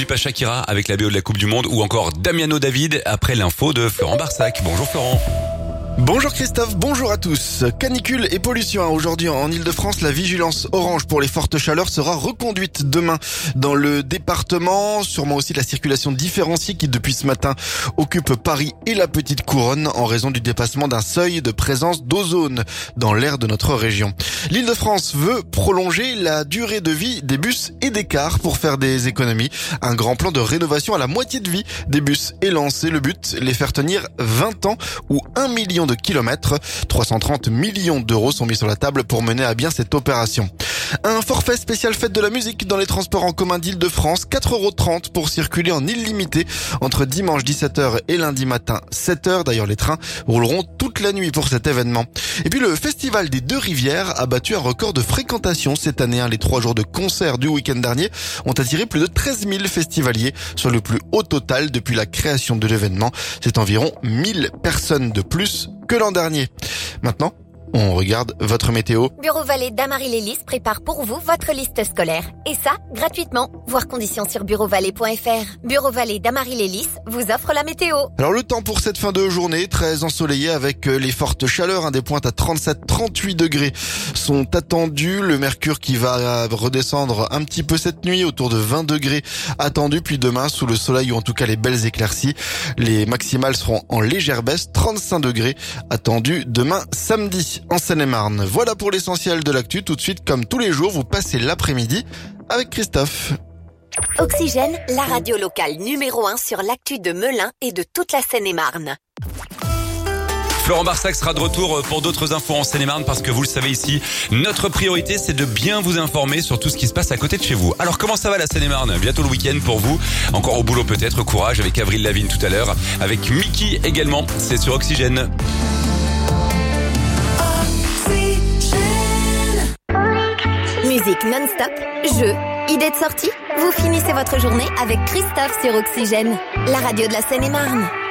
Dupa Shakira avec la BO de la Coupe du Monde ou encore Damiano David après l'info de Florent Barsac. Bonjour Florent. Bonjour Christophe, bonjour à tous. Canicule et pollution. Aujourd'hui en Ile-de-France, la vigilance orange pour les fortes chaleurs sera reconduite demain dans le département. Sûrement aussi la circulation différenciée qui depuis ce matin occupe Paris et la Petite Couronne en raison du dépassement d'un seuil de présence d'ozone dans l'air de notre région. L'Île-de-France veut prolonger la durée de vie des bus et des cars pour faire des économies. Un grand plan de rénovation à la moitié de vie des bus est lancé. Le but, les faire tenir 20 ans ou 1 million de kilomètres. 330 millions d'euros sont mis sur la table pour mener à bien cette opération. Un forfait spécial fête de la musique dans les transports en commun d'Île-de-France, 4,30 € pour circuler en illimité entre dimanche 17h et lundi matin 7h. D'ailleurs, les trains rouleront toute la nuit pour cet événement. Et puis le festival des Deux Rivières a battu un record de fréquentation cette année. Les 3 jours de concert du week-end dernier ont attiré plus de 13 000 festivaliers, soit le plus haut total depuis la création de l'événement. C'est environ 1000 personnes de plus que l'an dernier. Maintenant, on regarde votre météo. Bureau Vallée d'Amarie-Lélis prépare pour vous votre liste scolaire. Et ça, gratuitement. Voir conditions sur bureauvalais.fr. Bureau Vallée d'Amarie-Lélis vous offre la météo. Alors le temps pour cette fin de journée, très ensoleillé avec les fortes chaleurs. Des pointes à 37-38 degrés sont attendues. Le mercure qui va redescendre un petit peu cette nuit, autour de 20 degrés attendus. Puis demain, sous le soleil ou en tout cas les belles éclaircies, les maximales seront en légère baisse. 35 degrés attendus demain samedi en Seine-et-Marne. Voilà pour l'essentiel de l'actu. Tout de suite, comme tous les jours, vous passez l'après-midi avec Christophe. Oxygène, la radio locale numéro 1 sur l'actu de Melun et de toute la Seine-et-Marne. Florent Barsac sera de retour pour d'autres infos en Seine-et-Marne parce que vous le savez ici, notre priorité c'est de bien vous informer sur tout ce qui se passe à côté de chez vous. Alors comment ça va la Seine-et-Marne ? Bientôt le week-end pour vous, encore au boulot peut-être, courage avec Avril Lavigne tout à l'heure, avec Mickey également, c'est sur Oxygène. Musique non-stop, jeux, idées de sortie. Vous finissez votre journée avec Christophe sur Oxygène, la radio de la Seine-et-Marne.